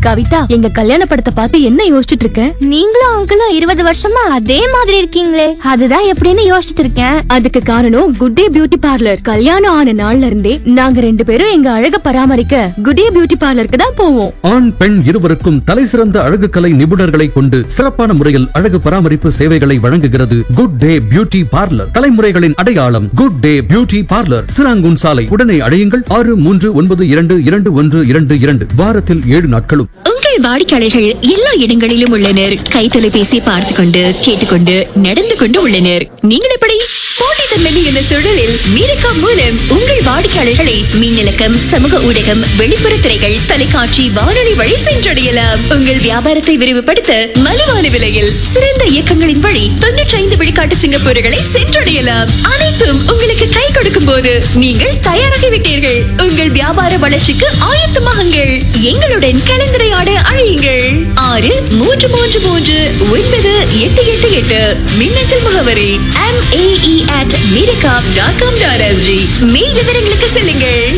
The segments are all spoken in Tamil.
கவிதா, எங்க கல்யாண படத்தை பார்த்து என்ன யோசிச்சுட்டு இருக்க? நீங்களும் அங்கிளும் 20 வருஷமா அதே மாதிரி இருக்கீங்களே, அதுதான் எப்படின்னு யோசிச்சுட்டு இருக்கேன். அதுக்கு காரணம் குட் டே பியூட்டி பார்லர். கல்யாணம் ஆன நாள்ல இருந்தே நாங்க 2 பேரும் எங்க அழக பராமரிக்க குட் டே பியூட்டி பார்லருக்கு தான் போவோம். ஆண் பெண் இருவருக்கும் தலைசிறந்த அழகு கலை நிபுணர்களை கொண்டு சிறப்பான முறையில் அழகு பராமரிப்பு சேவைகளை வழங்குகிறது குட் டே பியூட்டி பார்லர். தலைமுறைகளின் அடையாளம் good day beauty parlour, Serangoon சாலை. உடனே அடையுங்கள் 63922122. வாரத்தில் 7 நாட்களும். உங்கள் வாடிக்கையாளர்கள் எல்லா இடங்களிலும் உள்ளனர். கைத்தொலைபேசி பார்த்து கொண்டு கேட்டுக்கொண்டு நடந்து கொண்டு உள்ளனர். நீங்கள் எப்படி? போட்டித்தன்மை என்ற சூழலில் மீரக்கா மூலம் உங்கள் வாடிக்கையாளர்களை மின்னலக்கம், சமூக ஊடகம், வெளிப்புற திரைகள், தொலைக்காட்சி, வானொலி வழி சென்றடையலாம். உங்கள் வியாபாரத்தை விரிவுபடுத்த மலிவான விலையில் சிறந்த இயக்கங்களின் வழி 95 விழுக்காட்டு சிங்கப்பூர்களை சென்றடையலாம். அனைத்தும் உங்களுக்கு கை கொடுக்கும் போது நீங்கள் தயாராகிவிட்டீர்கள். உங்கள் வியாபார வளர்ச்சிக்கு ஆயத்தமாகுங்கள். எங்களுடன் கலந்துரையாட அழையுங்கள். 63339888. மின்னஞ்சல் முகவரி MAE@miracom.com.sg. மேல் விவரங்களுக்கு செல்லுங்கள்.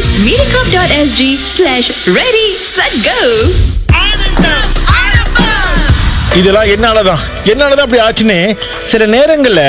miracom.sg/ready-set-go. இதெல்லாம் என்னாலதான் அப்படி ஆச்சுன்னு சில நேரங்கள்ல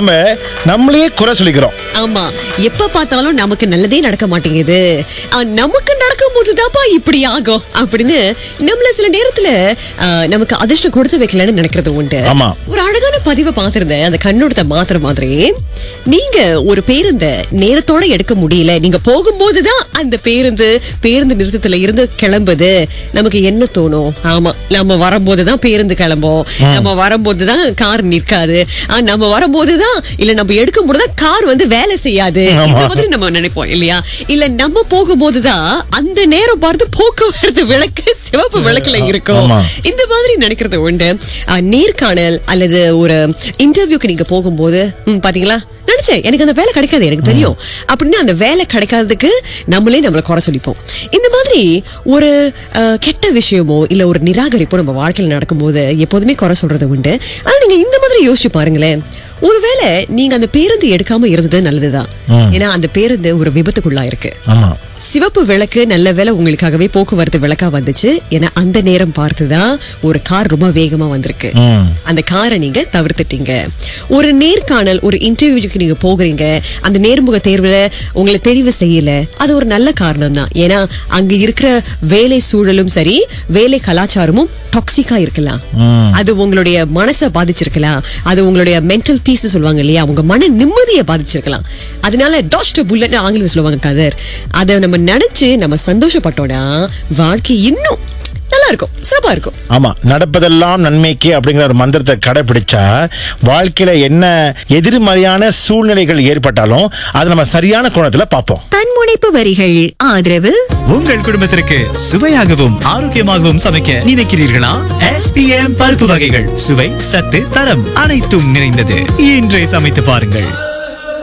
நம்மளையே குறை சொல்லிக்கிறோம். ஆமா, எப்ப பார்த்தாலும் நமக்கு நல்லதே நடக்க மாட்டேங்குது, நமக்கு நடக்கும் போதுதான்ப்பா இப்படி ஆகும் அப்படின்னு நம்மள சில நேரத்துல நமக்கு அதிர்ஷ்டம் கொடுத்து வைக்கலன்னு நினைக்கிறது உண்டு. ஒரு அழகான பதிவை பார்த்திருந்தேன். அந்த கண்ணோட்டத்தை மாத்திர மாதிரி, நீங்க ஒரு பேருந்த நேரத்தோட எடுக்க முடியல, நீங்க போகும்போதுதான் அந்த பேருந்து நிறுத்தத்துல இருந்து கிளம்புது, நமக்கு என்ன தோணும்? ஆமா, நம்ம வரும்போதுதான் பேருந்து கிளம்பும், நம்ம வரும்போதுதான் கார் நிற்காது, நம்ம வரும்போதுதான் இல்ல நம்ம எடுக்கும் போதுதான் கார் வேலை செய்யாது, இந்த மாதிரி நம்ம நினைப்போம் இல்லையா? இல்ல நம்ம போகும்போதுதான் அந்த நேரம் பார்த்து போக்குவரத்து விளக்கு சிவப்பு விளக்குல இருக்கும், இந்த மாதிரி நினைக்கிறது உண்டு. நேர்காணல் அல்லது ஒரு இன்டர்வியூக்கு நீங்க போகும்போது பாத்தீங்களா, நினைச்சேன் எனக்கு அந்த வேலை கிடைக்காது, எனக்கு தெரியும் அப்படின்னு அந்த வேலை கிடைக்காததுக்கு நம்மளை குறை சொல்லிப்போம். இந்த மாதிரி ஒரு கெட்ட விஷயமோ இல்ல ஒரு நிராகரிப்போ நம்ம வாழ்க்கையில நடக்கும்போது எப்போதுமே குறை சொல்றது உண்டு. ஆனா நீங்க இந்த மாதிரி யோசிச்சு பாருங்களேன், ஒருவேளை நீங்க அந்த பேருந்து எடுக்காம இருந்தது நல்லதுதான். ஏன்னா அந்த பேருந்து ஒரு விபத்துக்குள்ளா இருக்கு. சிவப்பு விளக்கு நல்ல வேலை உங்களுக்காகவே போக்குவரத்து விளக்கா வந்துச்சு. ஏன்னா அந்த நேரம் பார்த்துதான் ஒரு கார் ரொம்ப வேகமா வந்திருக்கு, அந்த காரை நீங்க தவிர்த்துட்டீங்க. ஒரு நேர்காணல், ஒரு இன்டர்வியூக்கு நீங்க போகிறீங்க, அந்த நேர்முக தேர்வுல உங்களை தெரிவு செய்யல, அது ஒரு நல்ல காரணம் தான். ஏன்னா அங்க இருக்கிற வேலை சூழலும் சரி, வேலை கலாச்சாரமும் டாக்ஸிக்கா இருக்கலாம், அது உங்களுடைய மனசை பாதிச்சிருக்கலாம், அது உங்களுடைய மென்டல் பீஸ் சொல்லுவாங்க இல்லையா, உங்க மன நிம்மதியை பாதிச்சிருக்கலாம். அதனால டாஸ்ட் புல்லட் ஆங்கிலத்தில் சொல்லுவாங்க கதர், அதை நம்ம நினைச்சு நம்ம சந்தோஷப்பட்டோம்னா வாழ்க்கை இன்னும் நல்லா இருக்கும், சிறப்பா இருக்கும். ஆமா, நடப்பதெல்லாம் நன்மைக்கு அப்படிங்கிற ஒரு மந்திரத்தை கடைபிடிச்சா வாழ்க்கையில என்ன எதிர்மறையான சூழ்நிலைகள் ஏற்பட்டாலும் அது நம்ம சரியான கோணத்துல பார்ப்போம். தன்முனைப்பு வரிகள் ஆதரவு. உங்கள் குடும்பத்திற்கு சுவையாகவும் ஆரோக்கியமாகவும் சமைக்க நினைக்கிறீர்களா? SPM பருப்பு வகைகள் சுவை, சத்து, தரம் அனைத்தும் நிறைந்தது. இன்றே சமைத்து பாருங்கள்.